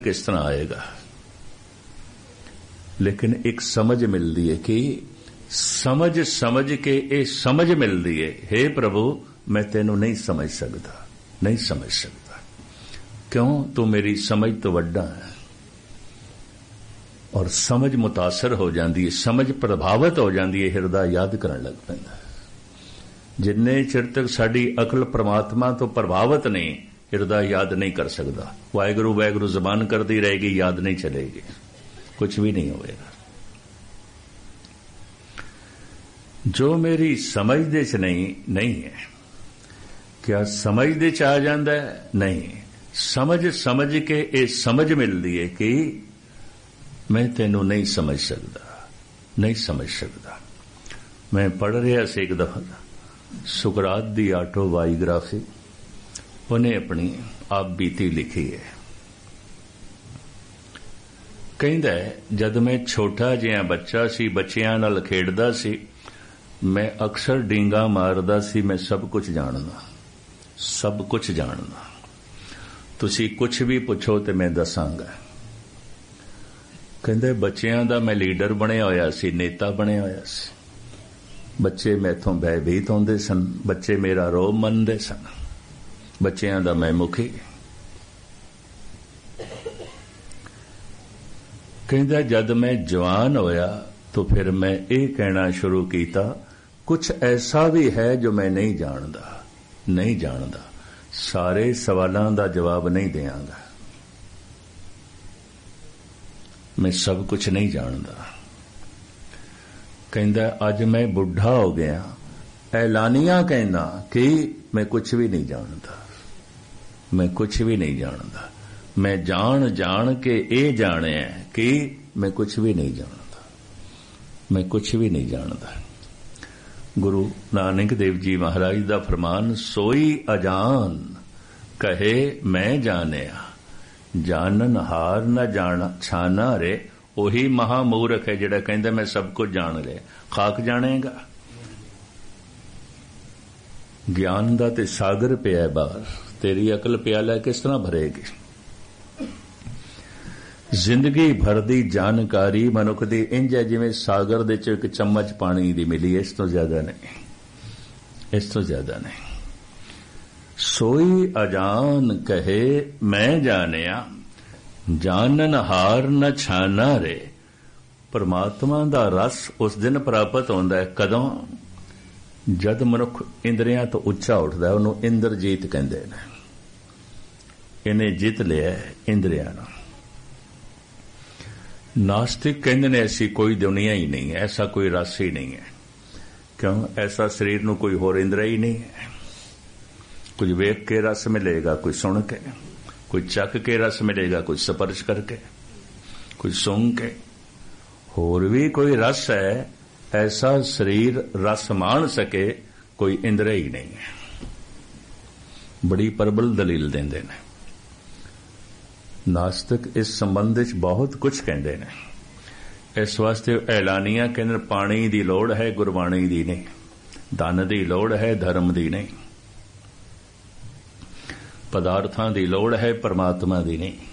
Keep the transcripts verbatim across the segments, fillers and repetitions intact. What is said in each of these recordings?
किस तरह आएगा। लेकिन एक समझ मिलती है कि समझ समझ के ये समझ मिलती है, हे प्रभु मैं तेनू नहीं समझ सकता, नहीं समझ सकता। क्यों? तू मेरी समझ तो वड्डा है। और समझ मुतासर हो जाती है, समझ प्रभावित हो जाती है, हिरदा याद करन लग पैंदा। जिन्ने चिर तक साडी अकल परमात्मा तो प्रभावित नहीं, हिरदा याद नहीं कर सकता। वाहिगुरू वाहिगुरू जबान करती रहेगी, याद नहीं चलेगी, कुछ भी नहीं होएगा। जो मेरी समझ दे च नहीं नहीं है, क्या समझ दे च आ जाता है? नहीं। समझ समझ के ये समझ मिलती है कि मैं तेनू नहीं समझ सकता, नहीं समझ सकता। मैं पढ़ रहा से एक दफा सुकरात दी ऑटोबायोग्राफी, उन्हें अपनी आप बीती लिखी है। कहंदा जद मैं छोटा जिहा बच्चा सी, बच्चियां नाल खेडदा सी, मैं अक्सर डींगा मारदा सी, मैं सब कुछ जानदा, सब कुछ जानदा। तुसी कुछ भी पुछो ते मैं दसांगा। कहंदे बच्चियां दा मैं लीडर बनिया होया सी, नेता बनिया होया सी। बच्चे मैथों भयभीत होंदे सन, बच्चे मेरा रोब मनदे सन, बच्चियां दा मैं मुखी। कहंदा जद मैं जवान होया तो फिर मैं ये कहना शुरू किया, कुछ ऐसा भी है जो मैं नहीं जानदा, नहीं जानदा। सारे सवालों का जवाब नहीं देंगा, मैं सब कुछ नहीं जानदा। कहंदा अज मैं बुढ़ा हो गया, ऐलानिया कहना कि मैं कुछ भी नहीं जानता, मैं कुछ भी नहीं जानता। मैं जान जान के ये जाने कि मैं कुछ भी नहीं जानता, मैं कुछ भी नहीं जानता। गुरु नानक देव जी महाराज दा फरमान, सोई अजान कहे मैं जानिया, जानन हार न जाना छाना रे। ओही महामूर्ख है जिहड़ा कहंदा मैं सब कुछ जान लिया। खाक जानेगा? ज्ञान दा ते सागर पिया बाहर, तेरी अकल प्याला किस तरह भरेगी। जिंदगी भर दी जानकारी मनुख दी इंज है जिवें सागर दे च एक चम्मच पानी दी मिली, इस तो ज्यादा नहीं, इस तो ज्यादा नहीं। सोई अजान कहे मैं जानिया, जानन हार न छाना रे। परमात्मा दा रस उस दिन प्राप्त होंदा है कदों? जद मनुख इंद्रियां तो उच्चा उठदा है, उन्होंने इंद्रजीत कहंदे ने। इन्हें जित लिया इंद्रियां नूं। नास्तिक कहते ने ऐसी कोई दुनिया ही नहीं है, ऐसा कोई रस ही नहीं है। क्यों? ऐसा शरीर नूं कोई होर इंद्रिय ही नहीं है। कुछ वेख के रस मिलेगा, कोई सुन के, कोई चख के रस मिलेगा, कोई स्पर्श करके, कोई सूंघ के। होर भी कोई रस है, ऐसा शरीर रस मान सके कोई इंद्रिय ही नहीं है। बड़ी प्रबल दलील देंदे ने नास्तिक। इस संबंध विच बहुत कुछ कहते हैं। इस वास्ते ऐलानिया कहते पानी की लोड़ है, गुरबाणी की नहीं। धन की लोड़ है, धर्म की नहीं। पदार्थां की लोड़ है, परमात्मा की नहीं।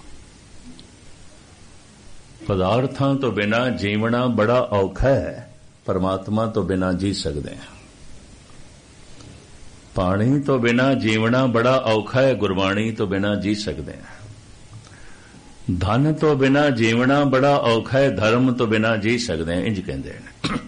पदार्थां तो बिना जीवना बड़ा औखा है, परमात्मा तो बिना जी सकते हैं। पानी तो बिना जीवना बड़ा औखा है, गुरबाणी तो बिना जी सकते हैं। धन तो बिना जीवना बड़ा औखा है, धर्म तो बिना जी सकते हैं, इंज कहते हैं।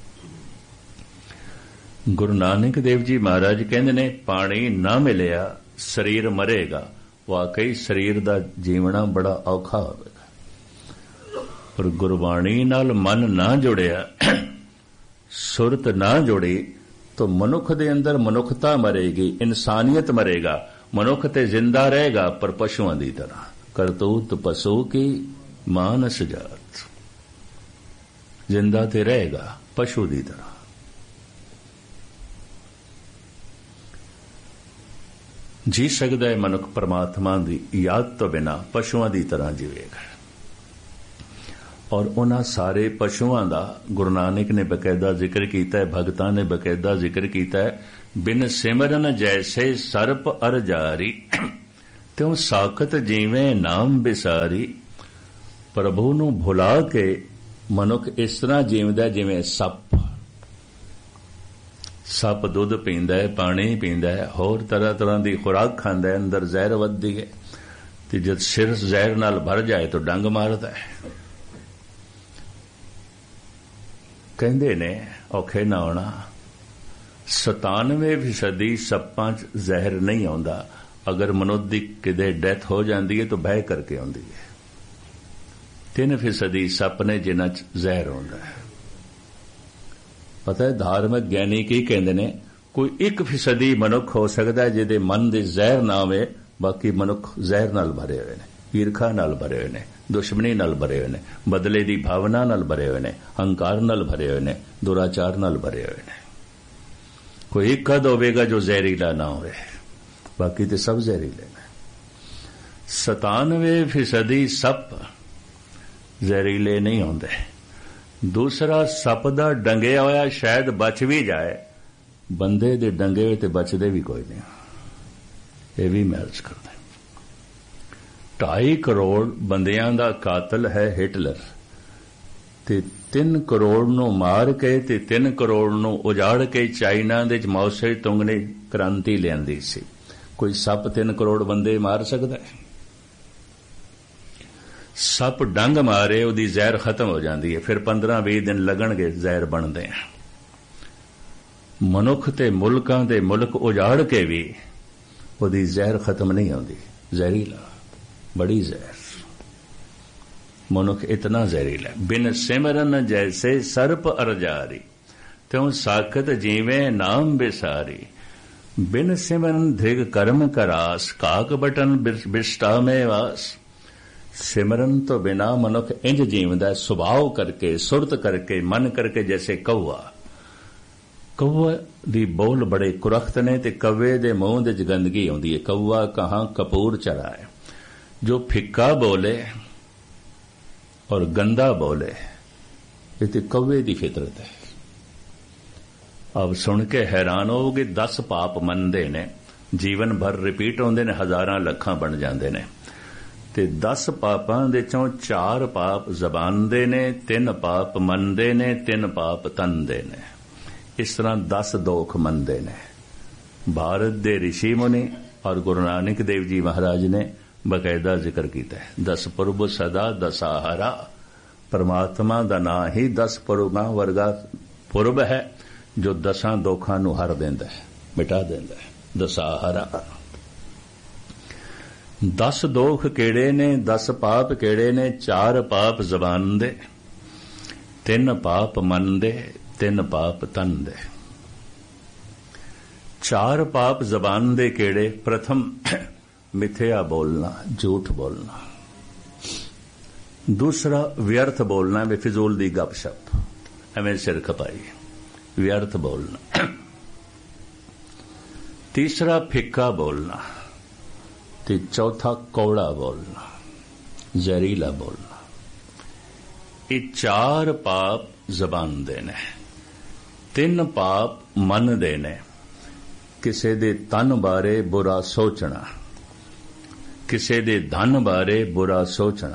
गुरु नानक देव जी महाराज कहते ने पानी ना मिलिया शरीर मरेगा। वाकई शरीर दा जीवना बड़ा औखा होगा, पर गुरबाणी नाल मन ना जुड़िया, सुरत ना जुड़ी तो मनुख दे अंदर मनुखता मरेगी, इंसानियत मरेगा। मनुख ते जिंदा रहेगा पर पशुओं की तरह, करतूत पशु की मानस जात। जिंदा ते रहेगा पशु की तरह। जी सकता है मनुख परमात्मा की याद तो बिना पशुओं की तरह जीवेगा। और उन्हां सारे पशुओं का गुरु नानक ने बकायदा जिक्र किया है, भगतां ने बकायदा जिक्र किया है। बिन सिमरन जैसे सर्प अर जारी, त्यों साकत जीवें नाम बिसारी। प्रभु नूं भुला के मनुख इस तरह जीवदा जिवें सप सप दुध पींदा है, पानी पींदा है, होर तरह तरह की खुराक खांदा है, अंदर जहर वधदी है ते जद सिर जहर नाल भर जाए तो डंग मारदा है। कहंदे ने औखे ना होना, सतानवे फीसदी सप्पां च जहर नहीं आउंदा। अगर मनुष्य की किते डेथ हो जाती है तो बह करके आउंदी है। तीन फीसदी सप ने जिन्हां च जहर आउंदा है। पता है धार्मिक ज्ञानी की कहंदे ने, कोई एक फीसदी मनुख हो सकता है जिहदे मन दे जहर ना आवे, बाकी मनुख जहर नाल भरे हुए ने, ईरखा नाल भरे हुए ने, दुश्मनी नाल भरे हुए ने, बदले की भावना नाल भरे हुए ने, हंकार नाल भरे हुए ने, दुराचार नाल भरे हुए ने। कोई एक कद होवेगा जो जहरीला ना होवे, बाकी तो सब जहरीले ने। सतानवे फीसदी सप जहरीले नहीं होंदे। दूसरा, सप दा डंगिया होया शायद बच भी जाए, बंदे दे डंगे हुए ते बचदे भी कोई नहीं। ये भी मैच करते। ढाई करोड़ बंदियां दा कातल है हिटलर, ते तीन करोड़ नूं मार के ते तीन करोड़ नूं उजाड़ के चाइना दे माओसे तुंग ने क्रांति लियांदी सी। कोई सप तीन करोड़ बंदे मार सकदा है? सप डंग मारे उहदी जहर खत्म हो जाती है, फिर पंद्रह भी दिन लगणगे जहर बनदे हैं। मनुख ते मुल्कां दे मुल्क उजाड़ के भी उहदी जहर खत्म नहीं होंदी। जहरीला, बड़ी जहर। मनुख इतना जहरीला, बिन सिमरन जैसे सर्प अरजारी, त्यों साखत जीवे नाम बिसारी। बिन सिमरन धृग कर्म करास, काक बटन बिष्टा में वास। सिमरन तो बिना मनुख इंज जीवदा, सुभाव करके, सुरत करके, मन करके, जैसे कौआ। कौआ दी बोल बड़े कुरख्त ने ते कौवे दे मूंह दे गंदगी आउंदी है। कौआ कहां कपूर चढ़ाए। जो फिक्का बोले और गंदा बोले, ये तो कौवे की फितरत है। अब सुन के हैरान होगे, दस पाप मनते ने, जीवन भर रिपीट होंदे ने, हजारां लखां बन जाते ने, ते दस पापां दे चों चार पाप जबान दे ने, तीन पाप मनदे ने, तीन पाप तनदे ने। इस तरह दस दोख मनदे ने। भारत दे ऋषि मुनि और गुरु नानक देव जी महाराज ने बकायदा जिक्र किया है। दस पुरब सदा दसाहरा, परमात्मा दा नां ही दस पुरबां वर्गा पुरब है जो दसां दोखां नूं हर देंदा है, मिटा देंदा है। दसाहरा। दस दोख केड़े ने, दस पाप केड़े ने? चार पाप जबान दे, तीन पाप मन दे, तीन पाप तन दे। चार पाप जबान दे केड़े? प्रथम मिथ्या बोलना, झूठ बोलना। दूसरा व्यर्थ बोलना, बेफिजूल दी गपशप, एवें सिर खपाई, व्यर्थ बोलना। तीसरा फिक्का बोलना, ते चौथा कौड़ा बोलना, जहरीला बोलना। ये चार पाप जबान दे ने, तीन पाप मन दे ने। किसे दे तन बारे बुरा सोचना, किसे दे धन बारे बुरा सोचना,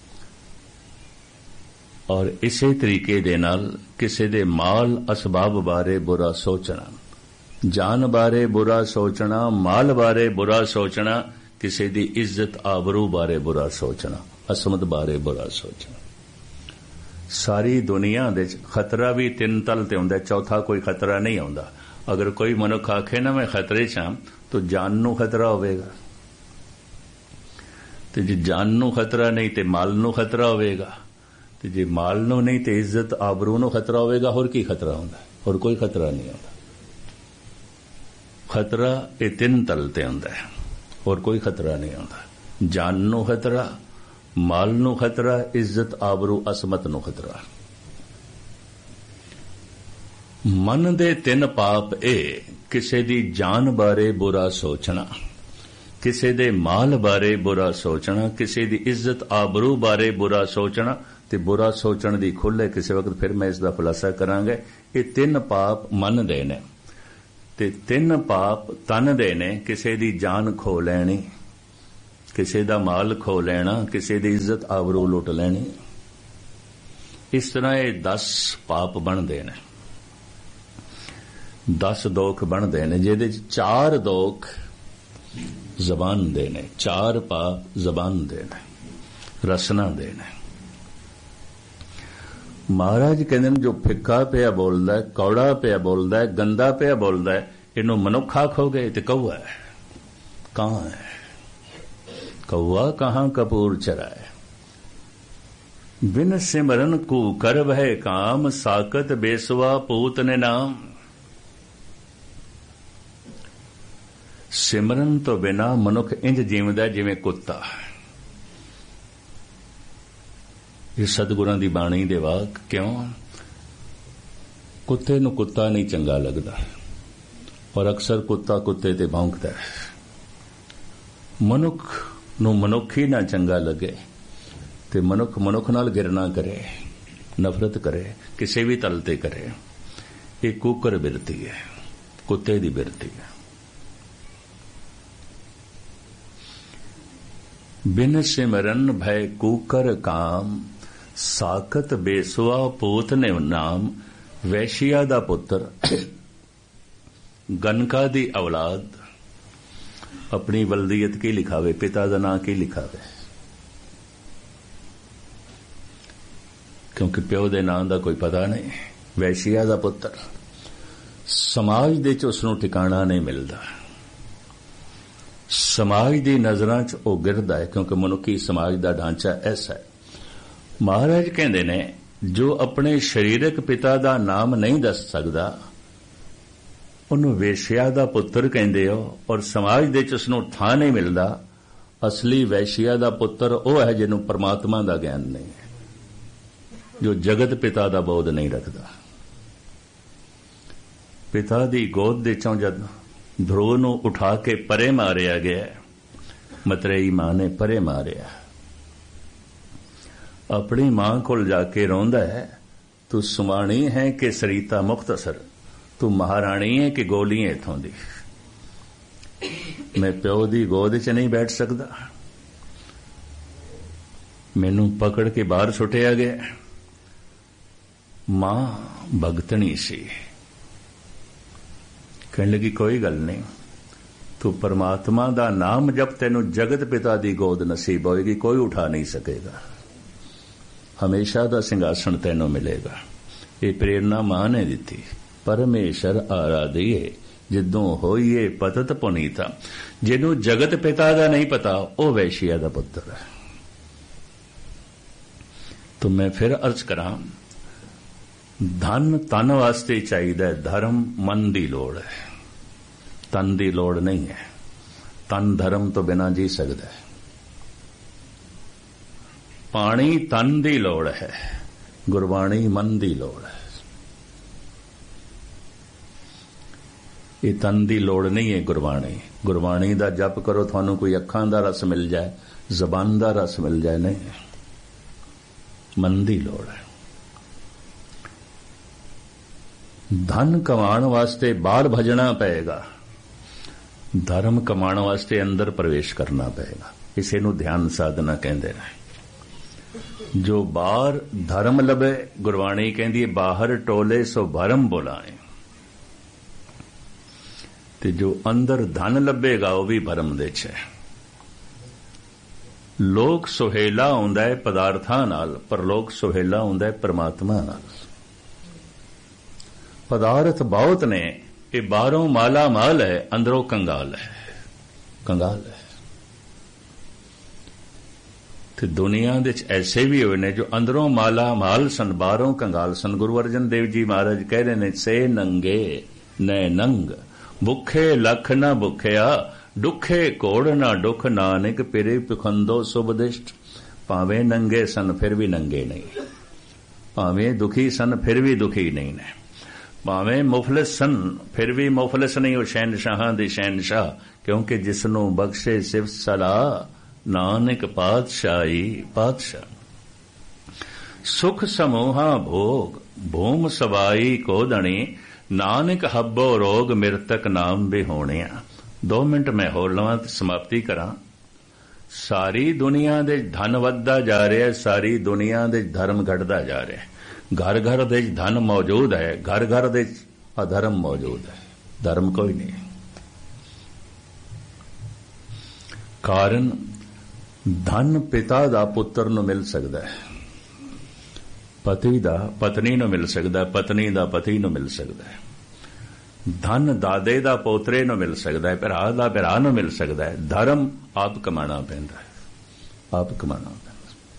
और इसे तरीके दे नाल किसे दे माल असबाब बारे बुरा सोचना। जान बारे बुरा सोचना, माल बारे बुरा सोचना, किसे दी इज्जत आबरू बारे बुरा सोचना, असमत बारे बुरा सोचना। सारी दुनिया दे खतरा भी तीन तल ते हुंदा, चौथा कोई खतरा नहीं आउंदा। अगर कोई मनुख आखे ना मैं खतरे च हां, तो जान नूं खतरा होवेगा, ते जे जान नूं खतरा नहीं ते माल नूं खतरा होवेगा, ते जे माल नूं नहीं ते इज्जत आबरू नूं खतरा होवेगा। होर की खतरा हुंदा? होर कोई खतरा नहीं हुंदा। खतरा ये तीन तल ते हुंदा है, होर कोई खतरा नहीं हुंदा। जान नूं खतरा, माल नूं खतरा, इज्जत आबरू असमत नूं खतरा। मन दे तीन पाप ए किसे दी जान बारे बुरा सोचना, किसे दे माल बारे बुरा सोचना, किसे दी इज्जत आबरू बारे बुरा सोचना। ते बुरा सोचण दी खुल है किसी वक्त, फिर मैं इसका खुलासा करांगे। ये तीन पाप मन दे ने, ते तीन पाप तन दे ने। किसे दी जान खो लैनी, ਕਿਸੇ ਦਾ ਮਾਲ ਖੋ ਲੈਣਾ, ਕਿਸੇ ਦੀ ਇੱਜ਼ਤ ਆਬਰੂ ਲੁੱਟ ਲੈਣੀ। ਇਸ ਤਰ੍ਹਾਂ ਇਹ ਦਸ ਪਾਪ ਬਣਦੇ ਨੇ, ਦਸ ਦੋਖ ਬਣਦੇ ਨੇ, ਜਿਹਦੇ ਚ ਚਾਰ ਦੋਖ ਜ਼ਬਾਨ ਦੇ ਨੇ, ਚਾਰ ਪਾਪ ਜ਼ਬਾਨ ਦੇ ਨੇ, ਰਸਨਾ ਦੇ ਨੇ। ਮਹਾਰਾਜ ਕਹਿੰਦੇ ਨੇ ਜੋ ਫਿੱਕਾ ਪਿਆ ਬੋਲਦਾ, ਕੌੜਾ ਪਿਆ ਬੋਲਦਾ, ਗੰਦਾ ਪਿਆ ਬੋਲਦਾ, ਇਹਨੂੰ ਮਨੁੱਖ ਆਖੋਗੇ ਤੇ ਕਊਆ ਹੈ। ਕਹਾਂ ਹੈ ਕਊਆ, ਕਹਾਂ ਕਪੂਰ ਚਰਾਏ। ਬਿਨ ਸਿਮਰਨ ਕੂ ਕਰ ਵਹਿ ਕਾਮ, ਸਾਕਤ ਬੇਸਵਾ ਪੂਤ ਨੇ ਨਾਮ। ਸਿਮਰਨ ਤੋਂ ਬਿਨਾ ਮਨੁੱਖ ਇੰਜ ਜੀਵਦਾ ਜਿਵੇਂ ਕੁੱਤਾ। ਇਹ ਸਤਿਗੁਰਾਂ ਦੀ ਬਾਣੀ ਦੇ ਵਾਕ। ਕਿਉਂ? ਕੁੱਤੇ ਨੂੰ ਕੁੱਤਾ ਨਹੀਂ ਚੰਗਾ ਲੱਗਦਾ, ਔਰ ਅਕਸਰ ਕੁੱਤਾ ਕੁੱਤੇ ਤੇ ਭੌਂਕਦਾ ਹੈ। ਮਨੁੱਖ ਨੂੰ ਮਨੁੱਖ ਹੀ ਨਾ ਚੰਗਾ ਲੱਗੇ ਤੇ ਮਨੁੱਖ ਮਨੁੱਖ ਨਾਲ ਗਿਰਨਾ ਕਰੇ, ਨਫ਼ਰਤ ਕਰੇ, ਕਿਸੇ ਵੀ ਤਲ ਤੇ ਕਰੇ। ਇਹ ਕੂਕਰ ਬਿਰਤੀ ਹੈ, ਕੁੱਤੇ ਦੀ ਬਿਰਤੀ ਹੈ। ਬਿਨ ਸਿਮਰਨ ਭੈ ਕੂਕਰ ਕਾਮ, ਸਾਕਤ ਬੇਸੁਆ ਪੂਤ ਨੇ ਨਾਮ। ਵੈਸ਼ੀਆ ਦਾ ਪੁੱਤਰ, ਗਨਕਾ ਦੀ ਔਲਾਦ ਆਪਣੀ ਵਲਦੀਅਤ ਕੀ ਲਿਖਾਵੇ, ਪਿਤਾ ਦਾ ਨਾਂ ਕੀ ਲਿਖਾਵੇ? ਕਿਉਂਕਿ ਪਿਓ ਦੇ ਨਾਂ ਦਾ ਕੋਈ ਪਤਾ ਨਹੀਂ। ਵੈਸ਼ੀਆ ਦਾ ਪੁੱਤਰ, ਸਮਾਜ ਦੇ ਚ ਉਸ ਨੂੰ ਠਿਕਾਣਾ ਨਹੀਂ ਮਿਲਦਾ, ਸਮਾਜ ਦੀ ਨਜ਼ਰਾਂ ਚ ਉਹ ਗਿਰਦਾ ਹੈ, ਕਿਉਂਕਿ ਮਨੁੱਖੀ ਸਮਾਜ ਦਾ ਢਾਂਚਾ ਐਸਾ ਹੈ। ਮਹਾਰਾਜ ਕਹਿੰਦੇ ਨੇ ਜੋ ਆਪਣੇ ਸਰੀਰਕ ਪਿਤਾ ਦਾ ਨਾਮ ਨਹੀਂ ਦੱਸ ਸਕਦਾ, ਉਹਨੂੰ ਵੇਸ਼ਿਆ ਦਾ ਪੁੱਤਰ ਕਹਿੰਦੇ ਹੋ, ਔਰ ਸਮਾਜ ਦੇ ਚ ਉਸ ਨੂੰ ਥਾਂ ਨਹੀਂ ਮਿਲਦਾ। ਅਸਲੀ ਵੈਸ਼ਿਆ ਦਾ ਪੁੱਤਰ ਉਹ ਹੈ ਜਿਹਨੂੰ ਪਰਮਾਤਮਾ ਦਾ ਗਿਆਨ ਨਹੀਂ ਹੈ, ਜੋ ਜਗਤ ਪਿਤਾ ਦਾ ਬੋਧ ਨਹੀਂ ਰੱਖਦਾ। ਪਿਤਾ ਦੀ ਗੋਦ ਦੇ ਚੋਂ ਜਦ ਧਰੋ ਨੂੰ ਉਠਾ ਕੇ ਪਰੇ ਮਾਰਿਆ ਗਿਆ, ਮਤਰੇਈ ਮਾਂ ਨੇ ਪਰੇ ਮਾਰਿਆ, ਆਪਣੀ ਮਾਂ ਕੋਲ ਜਾ ਕੇ ਰੋਂਦਾ ਹੈ, ਤੂੰ ਸੁਮਾਣੀ ਹੈ ਕਿ ਸਰੀਤਾ ਮੁਖਤਸਰ, ਤੂੰ ਮਹਾਰਾਣੀ ਹੈ ਕਿ ਗੋਲੀ ਹੈ ਇਥੋਂ ਦੀ। ਮੈਂ ਪਿਓ ਦੀ ਗੋਦ 'ਚ ਨਹੀਂ ਬੈਠ ਸਕਦਾ, ਮੈਨੂੰ ਪਕੜ ਕੇ ਬਾਹਰ ਸੁੱਟਿਆ ਗਿਆ। ਮਾਂ ਭਗਤਣੀ ਸੀ, ਕਹਿਣ ਲੱਗੀ ਕੋਈ ਗੱਲ ਨਹੀਂ, ਤੂੰ ਪਰਮਾਤਮਾ ਦਾ ਨਾਮ ਜਪ, ਤੈਨੂੰ ਜਗਤ ਪਿਤਾ ਦੀ ਗੋਦ ਨਸੀਬ ਹੋਏਗੀ, ਕੋਈ ਉਠਾ ਨਹੀਂ ਸਕੇਗਾ, ਹਮੇਸ਼ਾ ਦਾ ਸਿੰਘਾਸਣ ਤੈਨੂੰ ਮਿਲੇਗਾ। ਇਹ ਪ੍ਰੇਰਨਾ ਮਾਂ ਨੇ ਦਿੱਤੀ। ਪਰਮੇਸ਼ਰ ਆਰਾਧੀਏ ਜਿੱਦੋਂ ਹੋਈਏ ਪਤਤ ਪੁਨੀਤਾ। ਜਿਹਨੂੰ ਜਗਤ ਪਿਤਾ ਦਾ ਨਹੀਂ ਪਤਾ, ਉਹ ਵੈਸ਼ੀਆ ਦਾ ਪੁੱਤਰ ਹੈ। ਤਾਂ ਮੈਂ ਫਿਰ ਅਰਜ਼ ਕਰਾਂ, ਧਨ ਤਨ ਵਾਸਤੇ ਚਾਹੀਦਾ, ਧਰਮ ਮਨ ਦੀ ਲੋੜ ਹੈ, ਤਨ ਦੀ ਲੋੜ ਨਹੀਂ ਹੈ। ਤਨ ਧਰਮ ਤੋਂ ਬਿਨਾਂ ਜੀ ਸਕਦਾ ਹੈ। ਪਾਣੀ ਤਨ ਦੀ ਲੋੜ ਹੈ, ਗੁਰਬਾਣੀ ਮਨ ਦੀ ਲੋੜ ਹੈ। ਇਹ ਤਨ ਦੀ ਲੋੜ ਨਹੀਂ ਹੈ ਗੁਰਬਾਣੀ। ਗੁਰਬਾਣੀ ਦਾ ਜਪ ਕਰੋ, ਤੁਹਾਨੂੰ ਕੋਈ ਅੱਖਾਂ ਦਾ ਰਸ ਮਿਲ ਜਾਏ, ਜ਼ਬਾਨ ਦਾ ਰਸ ਮਿਲ ਜਾਏ, ਨਹੀਂ, ਮਨ ਦੀ ਲੋੜ ਹੈ। ਧਨ ਕਮਾਉਣ ਵਾਸਤੇ ਬਾਹਰ ਭਜਣਾ ਪਏਗਾ, ਧਰਮ ਕਮਾਉਣ ਵਾਸਤੇ ਅੰਦਰ ਪ੍ਰਵੇਸ਼ ਕਰਨਾ ਪਏਗਾ। ਇਸੇ ਨੂੰ ਧਿਆਨ ਸਾਧਨਾ ਕਹਿੰਦੇ ਨੇ। ਜੋ ਬਾਹਰ ਧਰਮ ਲੱਭੇ, ਗੁਰਬਾਣੀ ਕਹਿੰਦੀ ਹੈ ਬਾਹਰ ਟੋਲੇ ਸੋ ਭਰਮ ਬੁਲਾਏ, ਤੇ ਜੋ ਅੰਦਰ ਧਨ ਲੱਭੇਗਾ ਉਹ ਵੀ ਭਰਮ ਦੇ ਚ ਹੈ। ਲੋਕ ਸੁਹੇਲਾ ਹੁੰਦਾ ਹੈ ਪਦਾਰਥਾਂ ਨਾਲ, ਪਰ ਲੋਕ ਸੁਹੇਲਾ ਹੁੰਦਾ ਹੈ ਪਰਮਾਤਮਾ ਨਾਲ। ਪਦਾਰਥ ਬਹੁਤ ਨੇ, ਇਹ ਬਾਹਰੋਂ ਮਾਲਾ ਮਾਲ ਹੈ, ਅੰਦਰੋਂ ਕੰਗਾਲ ਹੈ, ਕੰਗਾਲ ਹੈ। ਤੇ ਦੁਨੀਆ ਦੇ ਵਿੱਚ ਐਸੇ ਵੀ ਹੋਏ ਨੇ ਜੋ ਅੰਦਰੋਂ ਮਾਲਾ ਮਾਲ ਸਨ, ਬਾਹਰੋਂ ਕੰਗਾਲ ਸਨ। ਗੁਰੂ ਅਰਜਨ ਦੇਵ ਜੀ ਮਹਾਰਾਜ ਕਹਿ ਰਹੇ ਨੇ, ਸੇ ਨੰਗੇ ਨੈ ਨੰਗ, ਭੁੱਖੇ ਲੱਖ ਨਾ ਭੁੱਖਿਆ, ਦੁੱਖੇ ਕੋੜ ਨਾ ਦੁੱਖ, ਨਾਨਕ ਪਿਰੇ ਪਖੰਦੋ ਸੁਬਦਿਸ਼ਟ। ਭਾਵੇਂ ਨੰਗੇ ਸਨ ਫਿਰ ਵੀ ਨੰਗੇ ਨਹੀਂ, ਭਾਵੇਂ ਦੁਖੀ ਸਨ ਫਿਰ ਵੀ ਦੁਖੀ ਨਹੀਂ ਨੇ, ਭਾਵੇਂ ਮੁਫਲਿਸ ਸਨ ਫਿਰ ਵੀ ਮੁਫਲਿਸ ਨਹੀਂ, ਉਹ ਸ਼ਹਿਨਸ਼ਾਹਾਂ ਦੇ ਸ਼ਹਿਨਸ਼ਾਹ। ਕਿਉਂਕਿ ਜਿਸ ਨੂੰ ਬਖਸ਼ੇ ਸਿਫਤ ਸਲਾਹ, ਨਾਨਕ ਪਾਤਸ਼ਾਹੀ ਪਾਤਸ਼ਾਹ। ਸੁਖ ਸਮੂਹਾ ਭੋਗ, ਭੂਮ ਸਵਾਈ ਕੋ ਦਣੀ, ਨਾਨਕ ਹੱਬੋ ਰੋਗ, ਮਿਰਤਕ ਨਾਮ ਵੀ ਹੋਣਿਆ। ਦੋ ਮਿੰਟ ਮੈਂ ਹੋਰ ਲਵਾਂ ਤੇ ਸਮਾਪਤੀ ਕਰਾਂ। ਸਾਰੀ ਦੁਨੀਆ ਦੇ ਧਨ ਵੱਧਦਾ ਜਾ ਰਿਹਾ, ਸਾਰੀ ਦੁਨੀਆ ਦੇ ਧਰਮ ਘਟਦਾ ਜਾ ਰਿਹਾ। ਘਰ ਘਰ ਦੇ ਧਨ ਮੌਜੂਦ ਹੈ, ਘਰ ਘਰ ਦੇ ਅਧਰਮ ਮੌਜੂਦ ਹੈ, ਧਰਮ ਕੋਈ ਨਹੀਂ। ਕਾਰਨ ਧਨ ਪਿਤਾ ਦਾ ਪੁੱਤਰ ਨੂੰ ਮਿਲ ਸਕਦਾ ਹੈ, ਪਤੀ ਦਾ ਪਤਨੀ ਨੂੰ ਮਿਲ ਸਕਦਾ, ਪਤਨੀ ਦਾ ਪਤੀ ਨੂੰ ਮਿਲ ਸਕਦਾ ਹੈ। ਧਨ ਦਾਦੇ ਦਾ ਪੋਤਰੇ ਨੂੰ ਮਿਲ ਸਕਦਾ ਹੈ, ਭਰਾ ਦਾ ਭਰਾ ਨੂੰ ਮਿਲ ਸਕਦਾ ਹੈ। ਧਰਮ ਆਪ ਕਮਾਣਾ ਪੈਂਦਾ ਹੈ, ਆਪ ਕਮਾਣਾ ਪੈਂਦਾ।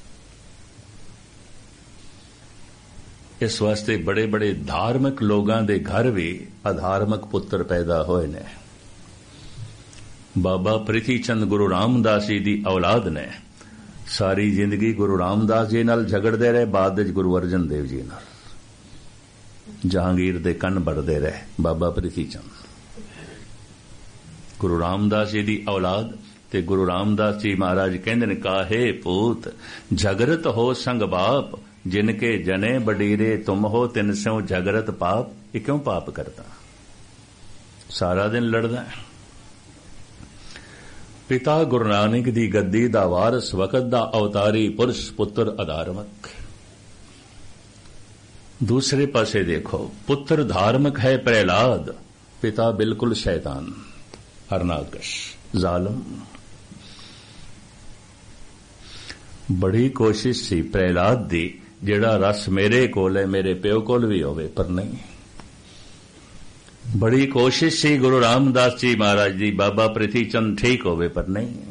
ਇਸ ਵਾਸਤੇ ਬੜੇ ਬੜੇ ਧਾਰਮਿਕ ਲੋਕਾਂ ਦੇ ਘਰ ਵੀ ਅਧਾਰਮਿਕ ਪੁੱਤਰ ਪੈਦਾ ਹੋਏ ਨੇ। ਬਾਬਾ ਪ੍ਰਿਥੀ ਚੰਦ ਗੁਰੂ ਰਾਮਦਾਸ ਜੀ ਦੀ ਔਲਾਦ ਨੇ। ਸਾਰੀ ਜ਼ਿੰਦਗੀ ਗੁਰੂ ਰਾਮਦਾਸ ਜੀ ਨਾਲ ਝਗੜਦੇ ਰਹੇ, ਬਾਅਦ ਵਿੱਚ ਗੁਰੂ ਅਰਜਨ ਦੇਵ ਜੀ ਨਾਲ ਜਹਾਂਗੀਰ ਦੇ ਕੰਨ ਵੜਦੇ ਰਹੇ। ਬਾਬਾ ਪ੍ਰਿਥੀ ਚੰਦ ਗੁਰੂ ਰਾਮਦਾਸ ਜੀ ਦੀ ਔਲਾਦ ਤੇ ਗੁਰੂ ਰਾਮਦਾਸ ਜੀ ਮਹਾਰਾਜ ਕਹਿੰਦੇ ਨੇ, ਕਾਹੇ ਪੂਤ ਝਗਰਤ ਹੋ ਸੰਗ ਬਾਪ, ਜਿਨਕੇ ਜਨੇ ਬਡੀਰੇ ਤੁਮ ਹੋ ਤਿਨ ਸਿਉ ਝਗਰਤ ਪਾਪ। ਇਹ ਕਿਉਂ ਪਾਪ ਕਰਦਾ? ਸਾਰਾ ਦਿਨ ਲੜਦਾ। ਪਿਤਾ ਗੁਰੂ ਨਾਨਕ ਦੀ ਗੱਦੀ ਦਾ ਵਾਰਸ, ਵਕਤ ਦਾ ਅਵਤਾਰੀ ਪੁਰਸ਼, ਪੁੱਤਰ ਅਧਾਰਮਕ। दूसरे पासे देखो, पुत्र धार्मिक है प्रहलाद, पिता बिल्कुल शैतान, हरनाकश, जालम। बड़ी कोशिश सी प्रहलाद दी जेड़ा रस मेरे कोल है मेरे प्यो कोल भी होवे, पर नहीं। बड़ी कोशिश सी गुरु रामदास जी महाराज दी बाबा प्रिथी चंद ठीक होवे, पर नहीं।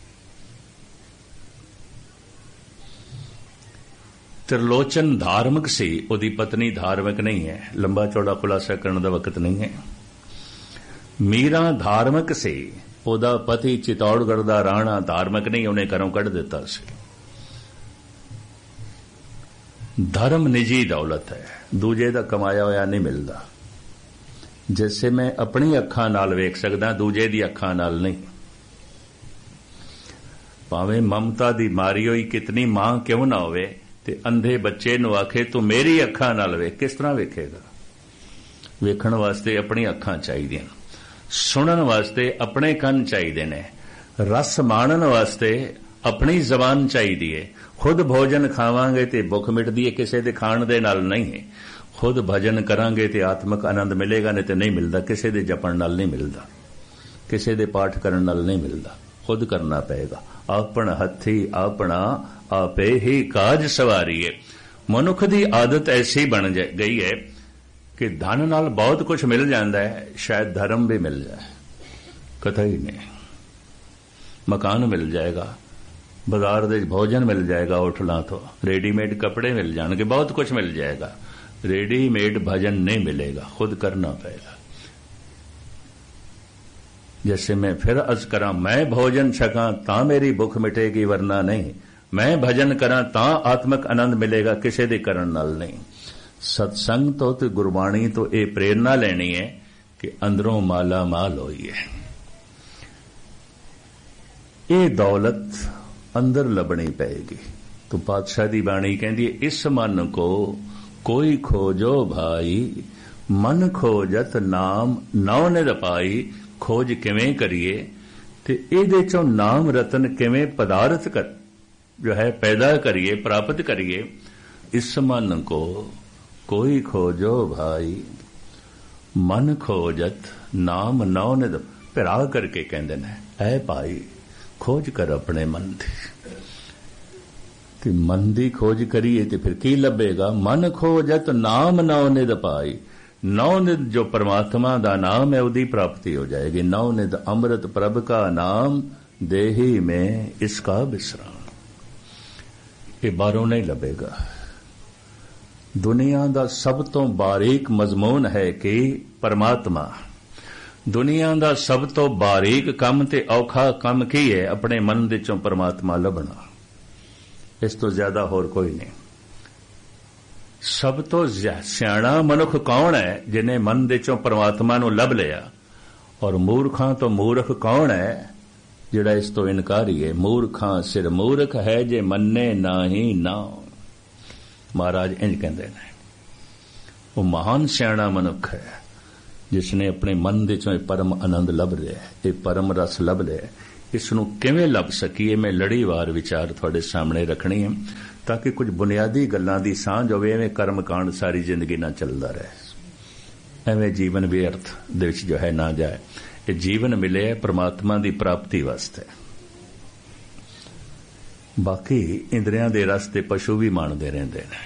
त्रिलोचन धार्मिक सी, ओदी पत्नी धार्मिक नहीं है। लंबा चौड़ा खुलासा करने का वक्त नहीं है। मीरा धार्मिक सी, ओदा पति चित्तौड़गढ़ दा राणा धार्मिक नहीं, उन्हें घरों कढ़ दिता सी। धर्म निजी दौलत है, दूजे दा कमाया होया नहीं मिलदा। जिसे मैं अपनी अखां नाल वेख सकदा, दूजे दी अखां नाल नहीं। भावें ममता दी मारी होई कितनी मां क्यों ना होवे, ते अंधे बच्चे नूं आखे तू मेरी अखां नाल वेख, किस तरह वेखेगा? वेखण वास्ते अपनी अखां चाहिए, सुनन वास्ते अपने कंन चाहिए ने, रस माणन वास्ते अपनी जबान चाहिए। खुद भोजन खावांगे ते भुख मिटदी है, किसी दे खाण दे नाल नहीं। खुद भजन करांगे ते आत्मक आनंद मिलेगा, नहीं ते नहीं मिलदा। किसी दे जपण नाल नहीं मिलदा, किसी दे पाठ करन नाल नहीं मिलदा। खुद करना पएगा। आपन हथी अपना आपे ही काज सवारीए। मनुख दी आदत ऐसी बन गई है कि धन नाल बहुत कुछ मिल जाता है, शायद धर्म भी मिल जाए, कतई नहीं। मकान मिल जाएगा, बाजार दे भोजन मिल जाएगा, होटलों तो रेडीमेड कपड़े मिल जाएंगे, बहुत कुछ मिल जाएगा। रेडीमेड भजन नहीं मिलेगा, खुद करना पड़ेगा। जैसे मैं फिर अर्ज करा, मैं भोजन छका तां मेरी भुख मिटेगी, वरना नहीं। मैं भजन करा तां आत्मक आनंद मिलेगा, किसी दे करन नाल नहीं। सत्संग तो ते गुरबाणी तो ये प्रेरणा लेनी है कि अंदरों माला माल होइए। ये दौलत अंदर लभनी पएगी। तो पातशाह दी बाणी कहती है, इस मन को कोई खोजो भाई, मन खोजत नाम नौ निध पाई। खोज किवें करिए ते इहदे चों नाम रतन किवें पदार्थ कर जो है पैदा करिए, प्राप्त करिए। इस मन को कोई खोजो भाई, मन खोजत नाम नौ निध। पिरा करके कहंदे ने, ऐ भाई खोज कर अपने मन दी। ते मन दी खोज करिए ते फिर की लभेगा? मन खोजत नाम नौ निध पाई। नौ निध जो परमात्मा दा नाम है, उदी प्राप्ति हो जाएगी। नौ निध अमृत प्रभ का नाम, देही में इसका विश्राम। ये बारों नहीं लभेगा। दुनिया दा सब तो बारीक मजमून है कि परमात्मा। दुनिया दा सब तो बारीक काम ते औखा काम की है? अपने मन दे चों परमात्मा लभना। इस तो ज्यादा होर कोई नहीं। सब तो सियाणा मनुख कौन है? जिन्हें मन दे चों परमात्मा नूं लभ लिया। और मूर्खां तो मूर्ख कौन है? जिहड़ा इस तो इनकारी है। मूर्खां सिर मूर्ख है, जे मन्ने नाही नाम। महाराज इंज कहंदे ने, वो महान सियाणा मनुख है जिसने अपने मन दे चों परम आनंद लभ लिया, ये परम रस लभ लिया। इस नूं किवें लभ सकीए, मैं लड़ीवार विचार तुहाडे सामने रखनी है ताकि कुछ बुनियादी गल्लां दी सांझ होवे। एवें कर्म कांड सारी जिंदगी ना चलदा रहे, एवें जीवन व्यर्थ दे विच जो है ना जाए। ये जीवन मिले परमात्मा दी प्राप्ति वास्ते। बाकी इंद्रियां दे रस्ते पशु भी माणदे रहिंदे ने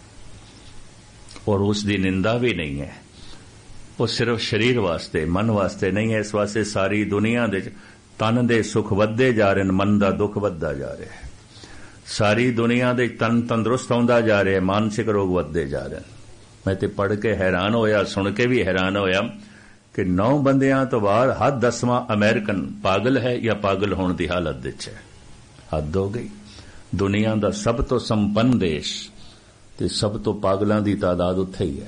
और उसकी निंदा भी नहीं है। वो सिर्फ शरीर वास्ते, मन वास्ते नहीं है। इस वास्ते सारी दुनिया दे तन दे सुख वधदे जा रहे, मन दा दुख वधदा जा रहा है। सारी दुनिया दे तन तंदुरुस्त होंदा जा रहा है, मानसिक रोग वधदे जा रहे हैं। मैं ते पढ़ के हैरान होया, सुन के भी हैरान होया कि नौ बंदियां तो बाहर हद दसवां अमेरिकन पागल है या पागल होने की हालत विच है। हद हो गई। दुनिया का सब तो संपन्न देश ते सब तो पागलों की तादाद उत्थे ही है।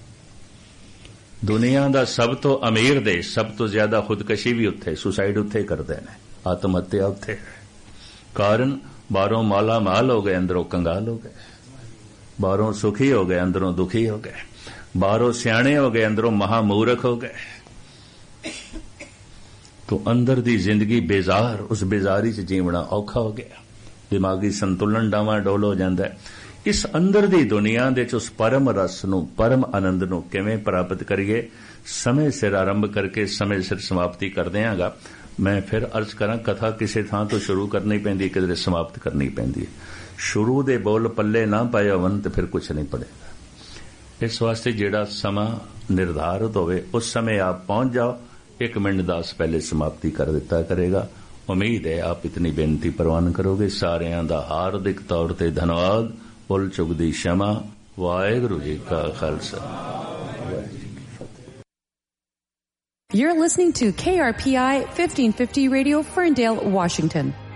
दुनिया का सब तो अमीर देश, सब तो ज्यादा खुदकशी भी उत्थे, सुसाइड उत्थे करते हैं, आत्महत्या उत्थे है। कारण बाहरों माला माल हो गए, अंदरों कंगाल हो गए। बाहरों सुखी हो गए, अंदरों दुखी हो गए। बाहरों सियाणे हो गए, अंदरों महामूर्ख हो गए। तो अंदर दी जिंदगी बेजार, उस बेजारी च जीवना औखा हो गया। दिमागी संतुलन डावाडोल हो जाता है। इस अंदर दी दुनिया दे उस परम रस नूं, परम आनंद नूं किवें प्राप्त करिए, समय सिर आरंभ करके समय सिर समाप्ति कर देंगा। मैं फिर अर्ज करा, कथा किसी थां तो शुरू करनी पैंदी, किधरे समाप्त करनी पैंदी। शुरू दे बोल पल्ले ना पाए होवन तो फिर कुछ नहीं पड़ेगा। इस वास्ते जिहड़ा समा निर्धारित होवे उस समय आप पहुंच जाओ। एक मिनट दस पहले समाप्ति कर दिता करेगा। उम्मीद है आप इतनी बेनती प्रवान करोगे। सारियां दा हार्दिक तौर ते धन्यवाद। भुल चुक दी क्षमा। वाहिगुरू जी का Khalsa. You're listening to K R P I fifteen fifty Radio, Ferndale, Washington.